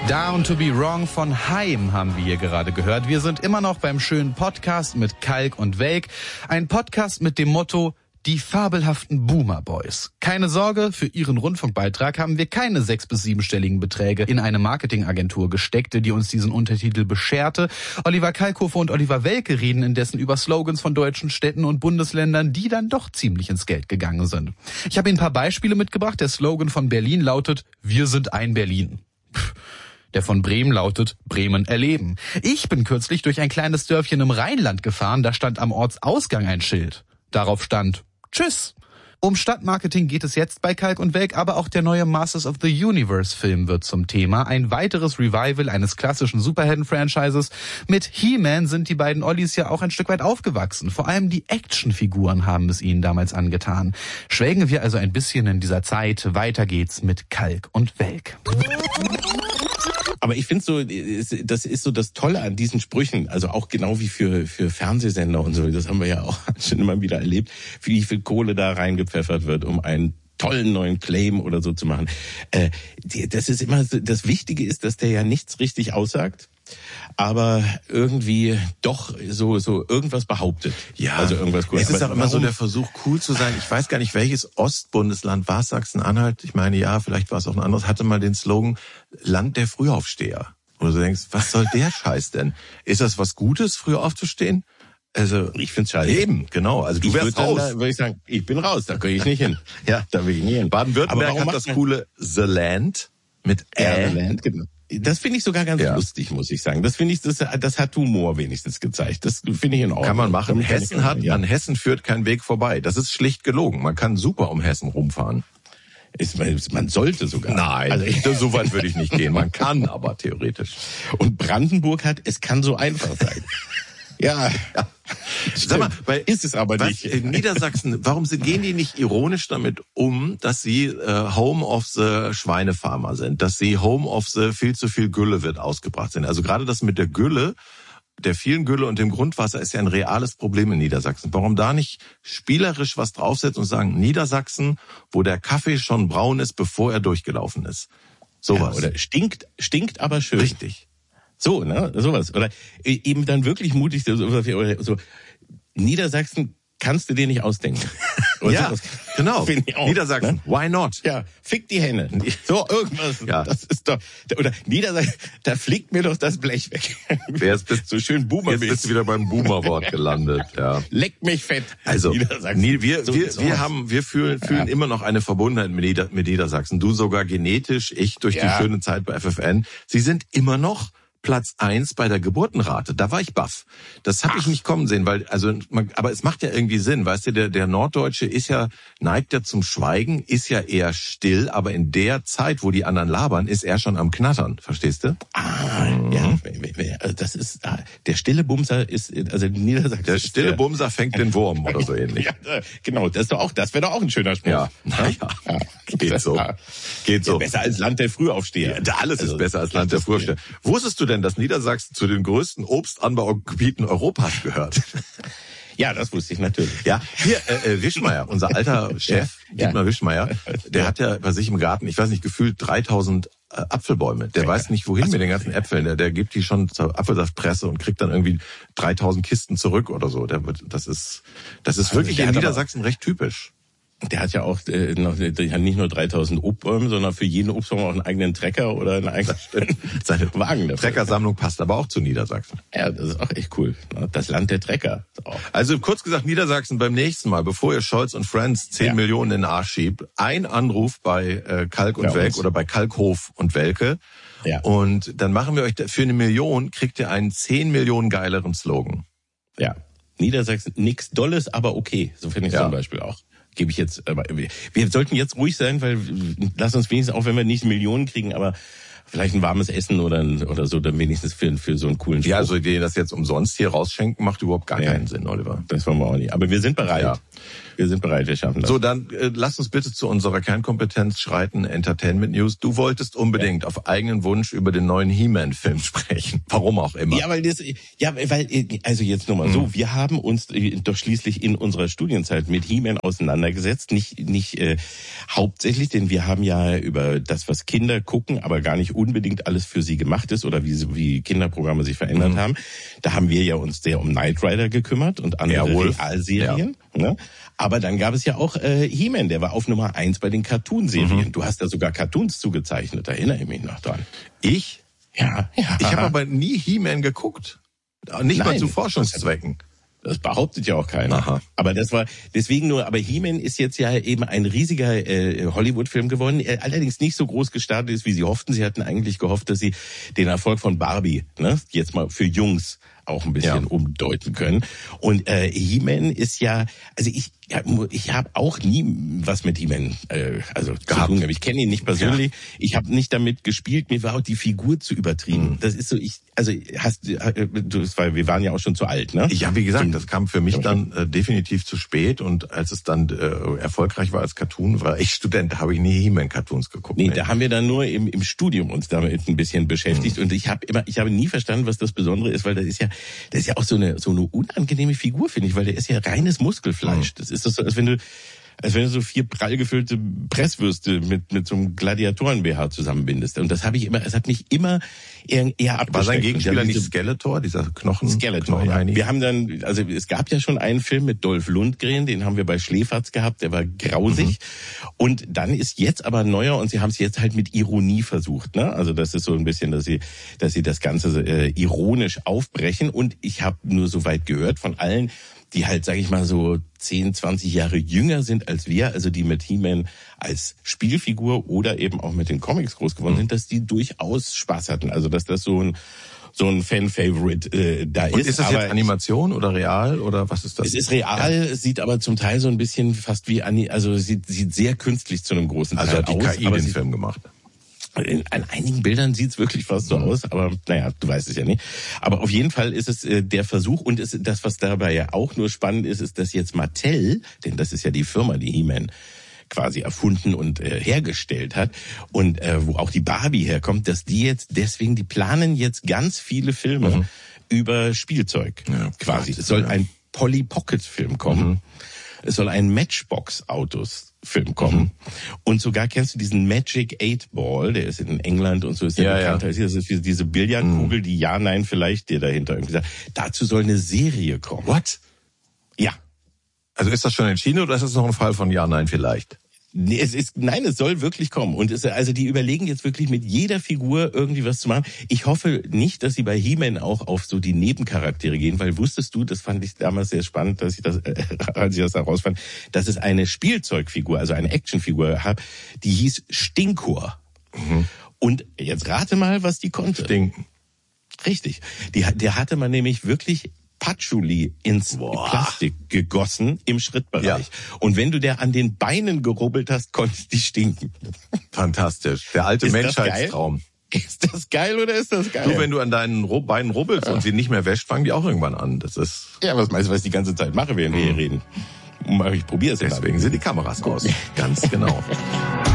Down to be Wrong von Haim haben wir hier gerade gehört. Wir sind immer noch beim schönen Podcast mit Kalk und Welk. Ein Podcast mit dem Motto: Die fabelhaften Boomer Boys. Keine Sorge, für Ihren Rundfunkbeitrag haben wir keine 6- bis 7-stelligen Beträge in eine Marketingagentur gesteckt, die uns diesen Untertitel bescherte. Oliver Kalkofe und Oliver Welke reden indessen über Slogans von deutschen Städten und Bundesländern, die dann doch ziemlich ins Geld gegangen sind. Ich habe Ihnen ein paar Beispiele mitgebracht. Der Slogan von Berlin lautet: Wir sind ein Berlin. Der von Bremen lautet: Bremen erleben. Ich bin kürzlich durch ein kleines Dörfchen im Rheinland gefahren, da stand am Ortsausgang ein Schild. Darauf stand: Tschüss. Um Stadtmarketing geht es jetzt bei Kalk und Welk, aber auch der neue Masters of the Universe Film wird zum Thema. Ein weiteres Revival eines klassischen Superhelden-Franchises. Mit He-Man sind die beiden Ollis ja auch ein Stück weit aufgewachsen. Vor allem die Actionfiguren haben es ihnen damals angetan. Schwelgen wir also ein bisschen in dieser Zeit. Weiter geht's mit Kalk und Welk. Aber ich finde so, das ist so das Tolle an diesen Sprüchen, also auch genau wie für Fernsehsender und so, das haben wir ja auch schon immer wieder erlebt, wie viel Kohle da reingepfeffert wird, um einen tollen neuen Claim oder so zu machen. Das ist immer, das Wichtige ist, dass der ja nichts richtig aussagt, aber irgendwie doch so irgendwas behauptet. Ja, also irgendwas cool. Es ist auch immer so der Versuch, cool zu sein. Ich weiß gar nicht, welches Ostbundesland war es, Sachsen-Anhalt. Ich meine, ja, vielleicht war es auch ein anderes. Hatte mal den Slogan Land der Frühaufsteher. Wo du denkst, was soll der Scheiß denn? Ist das was Gutes, früh aufzustehen? Also ich find's scheiße. Eben, genau. Also du wärst raus. Da würde ich sagen, ich bin raus, da gehe ich nicht hin. Ja, da will ich nicht hin. Baden-Württemberg hat das coole The Land mit The Land, genau. Das finde ich sogar ganz lustig, muss ich sagen. Das finde ich, das hat Humor wenigstens gezeigt. Das finde ich in Ordnung. Kann man machen. An Hessen führt kein Weg vorbei. Das ist schlicht gelogen. Man kann super um Hessen rumfahren. Man sollte sogar. Nein, also so weit würde ich nicht gehen. Man kann aber theoretisch. Und Brandenburg es kann so einfach sein. Ja. Sag mal, ist es aber nicht. In Niedersachsen, warum gehen die nicht ironisch damit um, dass sie Home of the Schweinefarmer sind, dass sie Home of the viel zu viel Gülle wird ausgebracht sind? Also gerade das mit der Gülle, der vielen Gülle und dem Grundwasser ist ja ein reales Problem in Niedersachsen. Warum da nicht spielerisch was draufsetzen und sagen, Niedersachsen, wo der Kaffee schon braun ist, bevor er durchgelaufen ist? Sowas. Ja, oder stinkt aber schön. Richtig. So, ne, sowas. Oder eben dann wirklich mutig, so Niedersachsen kannst du dir nicht ausdenken. Oder ja, sowas. Genau. Niedersachsen, ne? Why not? Ja, fick die Henne. So, irgendwas. Ja. Das ist doch, oder Niedersachsen, da fliegt mir doch das Blech weg. Jetzt bist so schön Boomer. Jetzt bist du wieder beim Boomer-Wort gelandet, ja. Leck mich fett. Also, wir fühlen immer noch eine Verbundenheit mit Niedersachsen. Du sogar genetisch, ich durch die schöne Zeit bei FFN. Sie sind immer noch Platz 1 bei der Geburtenrate. Da war ich baff. Das habe ich nicht kommen sehen, weil aber es macht ja irgendwie Sinn, weißt du, der Norddeutsche neigt ja zum Schweigen, ist ja eher still, aber in der Zeit, wo die anderen labern, ist er schon am Knattern, verstehst du? Ja, das ist der stille Bumser ist also Niedersachsen. Der stille Bumser fängt den Wurm oder so ähnlich. Ja, genau, das wäre doch auch ein schöner Spruch. Ja. Geht so. Ja, besser als Land der Frühaufsteher. Ja, alles ist besser als Land der Frühaufsteher. Wusstest du denn, dass Niedersachsen zu den größten Obstanbaugebieten Europas gehört? Ja, das wusste ich natürlich. Ja, hier, Wischmeier, unser alter Chef, Dietmar Wischmeier, der hat ja bei sich im Garten, ich weiß nicht, gefühlt 3000 Apfelbäume. Der weiß nicht, wohin mit den ganzen Äpfeln. Der gibt die schon zur Apfelsaftpresse und kriegt dann irgendwie 3000 Kisten zurück oder so. Das ist wirklich in Niedersachsen recht typisch. Der hat ja auch der hat nicht nur 3000 Obstbäume, sondern für jeden Obstbaum auch einen eigenen Trecker oder einen eigenen seine Wagen dafür. Treckersammlung passt aber auch zu Niedersachsen. Ja, das ist auch echt cool. Das Land der Trecker. Also kurz gesagt, Niedersachsen beim nächsten Mal, bevor ihr Scholz und Friends 10 Millionen in den Arsch schiebt, ein Anruf bei Kalk und Welk oder bei Kalkhof und Welke. Ja. Und dann machen wir euch für 1 Million, kriegt ihr einen 10 Millionen geileren Slogan. Ja. Niedersachsen, nix Dolles, aber okay. So finde ich zum Beispiel auch. Gebe ich jetzt, aber wir sollten jetzt ruhig sein, weil lass uns wenigstens, auch wenn wir nicht Millionen kriegen, aber vielleicht ein warmes Essen oder so, dann wenigstens für so einen coolen Spruch. Ja, also die das jetzt umsonst hier rausschenken, macht überhaupt gar keinen Sinn, Oliver. Das wollen wir auch nicht. Aber wir sind bereit. Ja. Wir sind bereit, wir schaffen das. So, dann lass uns bitte zu unserer Kernkompetenz schreiten, Entertainment News. Du wolltest unbedingt auf eigenen Wunsch über den neuen He-Man-Film sprechen. Warum auch immer. Weil also jetzt nur mal so, wir haben uns doch schließlich in unserer Studienzeit mit He-Man auseinandergesetzt. Nicht hauptsächlich, denn wir haben ja über das, was Kinder gucken, aber gar nicht nicht unbedingt alles für sie gemacht ist oder wie Kinderprogramme sich verändert haben. Da haben wir ja uns sehr um Knight Rider gekümmert und andere Realserien. Ja. Ne? Aber dann gab es ja auch He-Man, der war auf Nummer 1 bei den Cartoonserien. Du hast da sogar Cartoons zugezeichnet, da erinnere ich mich noch dran. Ich? Ja. Ich habe aber nie He-Man geguckt. Nicht mal zu Forschungszwecken. Das behauptet ja auch keiner. Aha. Aber das war deswegen nur, aber He-Man ist jetzt ja eben ein riesiger Hollywood-Film geworden, allerdings nicht so groß gestartet ist, wie sie hofften. Sie hatten eigentlich gehofft, dass sie den Erfolg von Barbie, jetzt mal für Jungs auch ein bisschen umdeuten können. Und He-Man ist ja, also ich habe auch nie was mit He-Man zu tun. Ich kenne ihn nicht persönlich. Ja. Ich habe nicht damit gespielt. Mir war auch die Figur zu übertrieben. Das ist so, wir waren ja auch schon zu alt, ne? Ja, wie gesagt, das kam für mich dann definitiv zu spät. Und als es dann erfolgreich war als Cartoon, war ich Student, da habe ich nie He-Man-Cartoons geguckt. Nee, da haben wir dann nur im Studium uns damit ein bisschen beschäftigt. Und ich habe nie verstanden, was das Besondere ist, weil das ist ja auch so eine unangenehme Figur, finde ich, weil der ist ja reines Muskelfleisch. Das ist so, als wenn du so 4 prall gefüllte Presswürste mit so einem Gladiatoren-BH zusammenbindest. Und das hat mich immer eher abgeschreckt. War sein Gegenspieler nicht Skeletor, dieser Knochen? Skeletor, ja. Wir haben dann, es gab ja schon einen Film mit Dolph Lundgren, den haben wir bei Schläferz gehabt, der war grausig. Und dann ist jetzt aber neuer und sie haben es jetzt halt mit Ironie versucht, ne? Also das ist so ein bisschen, dass sie das Ganze ironisch aufbrechen. Und ich habe nur so weit gehört von allen, die halt, sag ich mal, so 10, 20 Jahre jünger sind als wir, also die mit He-Man als Spielfigur oder eben auch mit den Comics groß geworden sind, dass die durchaus Spaß hatten. Also dass das so ein Fan-Favorite da ist. Und ist das jetzt Animation oder real oder was ist das? Es ist real, sieht aber zum Teil so ein bisschen fast wie sieht sehr künstlich zu einem großen Teil aus. Also hat die KI den Film gemacht. An einigen Bildern sieht's wirklich fast so aus, aber naja, du weißt es ja nicht. Aber auf jeden Fall ist es der Versuch und das, was dabei ja auch nur spannend ist, dass jetzt Mattel, denn das ist ja die Firma, die He-Man quasi erfunden und hergestellt hat und wo auch die Barbie herkommt, dass die planen jetzt ganz viele Filme über Spielzeug quasi. Es soll ein Polly Pocket Film kommen. Es soll ein Matchbox-Autos-Film kommen. Und sogar kennst du diesen Magic 8 Ball, der ist in England und so ist der bekannt. Das ist diese Billardkugel, die Ja, Nein vielleicht dir dahinter irgendwie sagt. Dazu soll eine Serie kommen. What? Ja. Also ist das schon entschieden oder ist das noch ein Fall von Ja, Nein vielleicht? Nee, es soll wirklich kommen. Und also die überlegen jetzt wirklich mit jeder Figur irgendwie was zu machen. Ich hoffe nicht, dass sie bei He-Man auch auf so die Nebencharaktere gehen, weil wusstest du, das fand ich damals sehr spannend, als ich das herausfand, dass es eine Spielzeugfigur, also eine Actionfigur habe, die hieß Stinkor. Und jetzt rate mal, was die konnte. Stinken. Richtig. Der hatte man nämlich wirklich Patchouli ins Plastik gegossen im Schrittbereich. Ja. Und wenn du der an den Beinen gerubbelt hast, konntest die stinken. Fantastisch. Der alte Menschheitstraum. Ist das geil oder ist das geil? Du, wenn du an deinen Beinen rubbelst und sie nicht mehr wäscht, fangen die auch irgendwann an. Das ist. Ja, was meinst du, was ich die ganze Zeit mache, während wir hier reden? Ich probiere es. Deswegen sind die Kameras aus. Ganz genau.